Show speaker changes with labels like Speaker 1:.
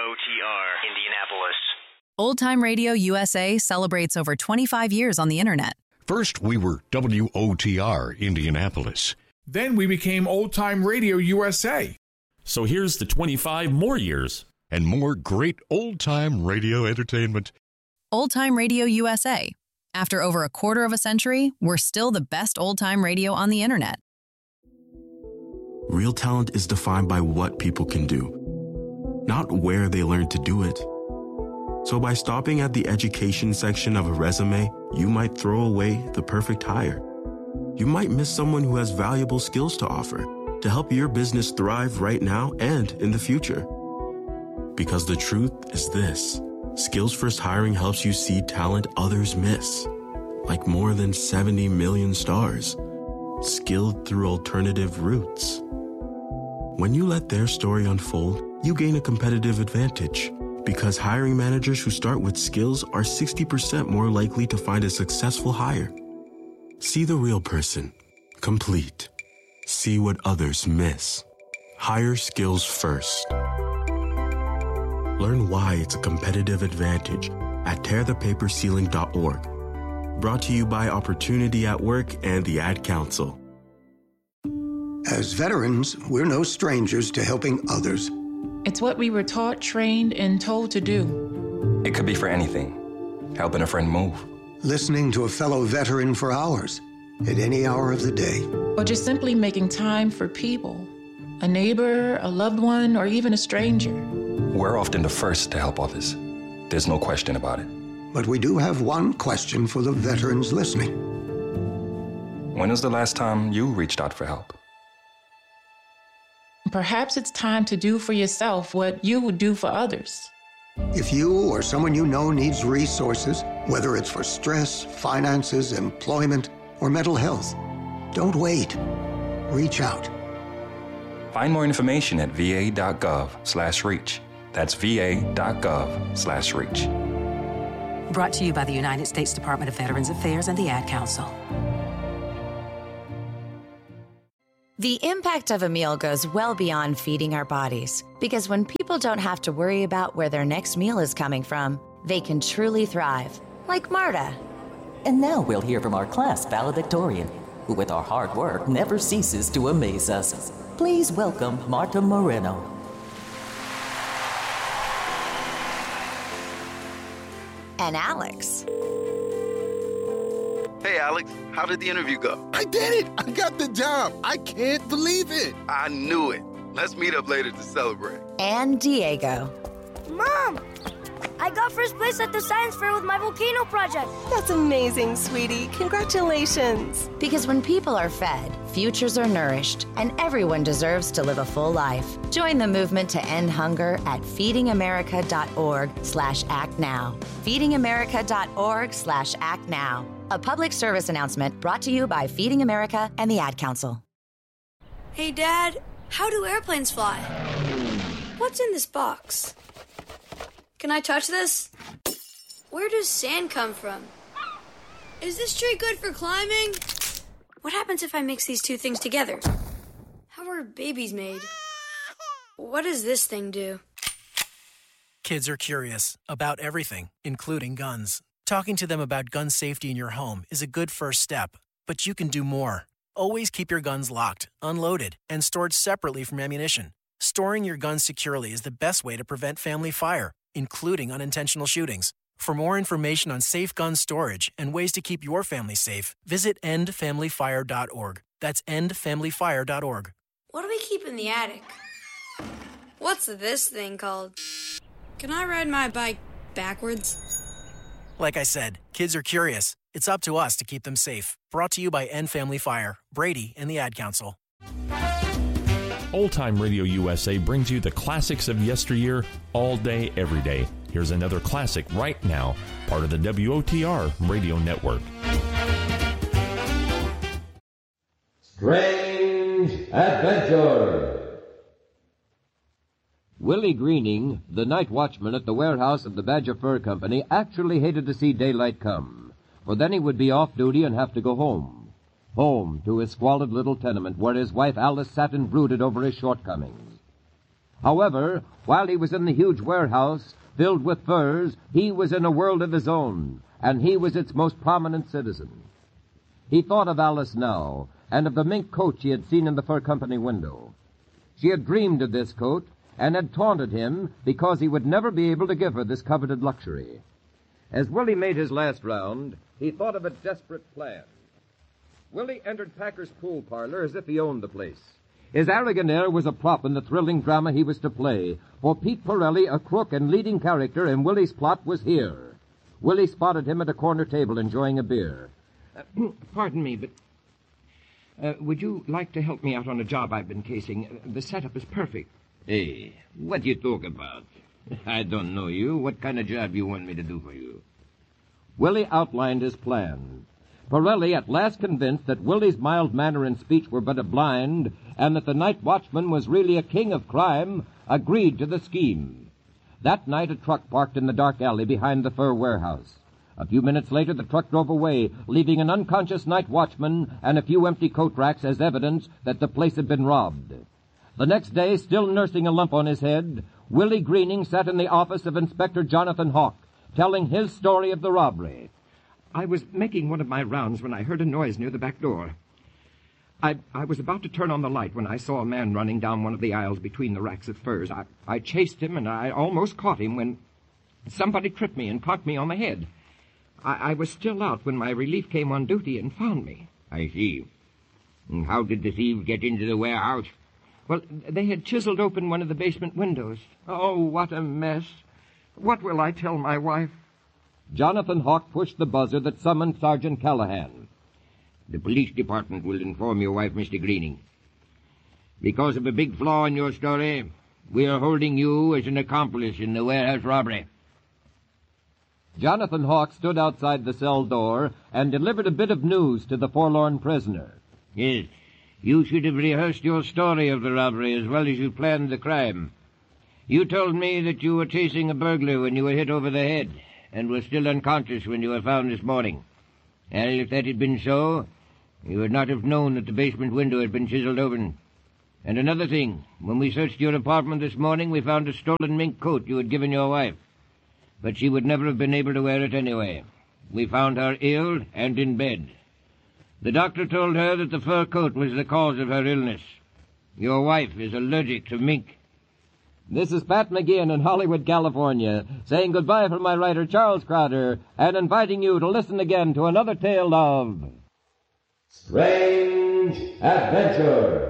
Speaker 1: WOTR, Indianapolis.
Speaker 2: Old Time Radio USA celebrates over 25 years on the Internet.
Speaker 3: First, we were WOTR, Indianapolis.
Speaker 4: Then we became Old Time Radio USA.
Speaker 5: So here's the 25 more years.
Speaker 3: And more great old-time radio entertainment.
Speaker 2: Old Time Radio USA. After over a quarter of a century, we're still the best old-time radio on the Internet.
Speaker 6: Real talent is defined by what people can do, not where they learn to do it. So by stopping at the education section of a resume, you might throw away the perfect hire. You might miss someone who has valuable skills to offer to help your business thrive right now and in the future. Because the truth is this: Skills First Hiring helps you see talent others miss, like more than 70 million stars, skilled through alternative routes. When you let their story unfold, you gain a competitive advantage, because hiring managers who start with skills are 60% more likely to find a successful hire. See the real person, complete. See what others miss. Hire skills first. Learn why it's a competitive advantage at tearthepaperceiling.org. Brought to you by Opportunity at Work and the Ad Council.
Speaker 7: As veterans, we're no strangers to helping others.
Speaker 8: It's what we were taught, trained, and told to do.
Speaker 9: It could be for anything. Helping a friend move.
Speaker 7: Listening to a fellow veteran for hours, at any hour of the day.
Speaker 8: Or just simply making time for people. A neighbor, a loved one, or even a stranger.
Speaker 9: We're often the first to help others. There's no question about it.
Speaker 7: But we do have one question for the veterans listening.
Speaker 9: When was the last time you reached out for help?
Speaker 8: Perhaps it's time to do for yourself what you would do for others.
Speaker 7: If you or someone you know needs resources, whether it's for stress, finances, employment, or mental health, don't wait. Reach out.
Speaker 9: Find more information at va.gov/reach. That's va.gov/reach.
Speaker 10: Brought to you by the United States Department of Veterans Affairs and the Ad Council.
Speaker 11: The impact of a meal goes well beyond feeding our bodies, because when people don't have to worry about where their next meal is coming from, they can truly thrive, like Marta.
Speaker 12: And now we'll hear from our class valedictorian, who with our hard work never ceases to amaze us. Please welcome Marta Moreno.
Speaker 11: And Alex.
Speaker 13: Hey, Alex, how did the interview go?
Speaker 14: I did it! I got the job! I can't believe it!
Speaker 13: I knew it. Let's meet up later to celebrate.
Speaker 11: And Diego.
Speaker 15: Mom! I got first place at the science fair with my volcano project.
Speaker 16: That's amazing, sweetie. Congratulations.
Speaker 11: Because when people are fed, futures are nourished, and everyone deserves to live a full life. Join the movement to end hunger at feedingamerica.org/actnow. feedingamerica.org/actnow. A public service announcement brought to you by Feeding America and the Ad Council.
Speaker 15: Hey, Dad, how do airplanes fly? What's in this box? Can I touch this? Where does sand come from? Is this tree good for climbing? What happens if I mix these two things together? How are babies made? What does this thing do?
Speaker 17: Kids are curious about everything, including guns. Talking to them about gun safety in your home is a good first step, but you can do more. Always keep your guns locked, unloaded, and stored separately from ammunition. Storing your guns securely is the best way to prevent family fire, including unintentional shootings. For more information on safe gun storage and ways to keep your family safe, visit endfamilyfire.org. That's endfamilyfire.org.
Speaker 15: What do we keep in the attic? What's this thing called? Can I ride my bike backwards?
Speaker 17: Like I said, kids are curious. It's up to us to keep them safe. Brought to you by End Family Fire, Brady, and the Ad Council.
Speaker 5: Old Time Radio USA brings you the classics of yesteryear all day, every day. Here's another classic right now, part of the WOTR Radio Network.
Speaker 18: Strange Adventure. Willie Greening, the night watchman at the warehouse of the Badger Fur Company, actually hated to see daylight come, for then he would be off duty and have to go home. Home to his squalid little tenement where his wife Alice sat and brooded over his shortcomings. However, while he was in the huge warehouse filled with furs, he was in a world of his own, and he was its most prominent citizen. He thought of Alice now, and of the mink coat she had seen in the fur company window. She had dreamed of this coat, and had taunted him because he would never be able to give her this coveted luxury. As Willie made his last round, he thought of a desperate plan. Willie entered Packer's pool parlor as if he owned the place. His arrogant air was a prop in the thrilling drama he was to play, for Pete Pirelli, a crook and leading character in Willie's plot, was here. Willie spotted him at a corner table enjoying a beer.
Speaker 19: Pardon me, but would you like to help me out on a job I've been casing? The setup is perfect.
Speaker 20: Hey, what you talk about? I don't know you. What kind of job you want me to do for you?
Speaker 18: Willie outlined his plan. Pirelli, at last convinced that Willie's mild manner and speech were but a blind, and that the night watchman was really a king of crime, agreed to the scheme. That night a truck parked in the dark alley behind the fur warehouse. A few minutes later the truck drove away, leaving an unconscious night watchman and a few empty coat racks as evidence that the place had been robbed. The next day, still nursing a lump on his head, Willie Greening sat in the office of Inspector Jonathan Hawk, telling his story of the robbery.
Speaker 19: I was making one of my rounds when I heard a noise near the back door. I was about to turn on the light when I saw a man running down one of the aisles between the racks of furs. I chased him, and I almost caught him when somebody tripped me and conked me on the head. I was still out when my relief came on duty and found me.
Speaker 20: I see. And how did the thieves get into the warehouse?
Speaker 19: Well, they had chiseled open one of the basement windows. Oh, what a mess. What will I tell my wife?
Speaker 18: Jonathan Hawk pushed the buzzer that summoned Sergeant Callahan.
Speaker 20: The police department will inform your wife, Mr. Greening. Because of a big flaw in your story, we are holding you as an accomplice in the warehouse robbery.
Speaker 18: Jonathan Hawk stood outside the cell door and delivered a bit of news to the forlorn prisoner.
Speaker 20: Yes, you should have rehearsed your story of the robbery as well as you planned the crime. You told me that you were chasing a burglar when you were hit over the head, and were still unconscious when you were found this morning. And if that had been so, you would not have known that the basement window had been chiseled open. And another thing, when we searched your apartment this morning, we found a stolen mink coat you had given your wife. But she would never have been able to wear it anyway. We found her ill and in bed. The doctor told her that the fur coat was the cause of her illness. Your wife is allergic to mink.
Speaker 18: This is Pat McGeehan in Hollywood, California, saying goodbye from my writer Charles Crowder, and inviting you to listen again to another tale of Strange Adventure.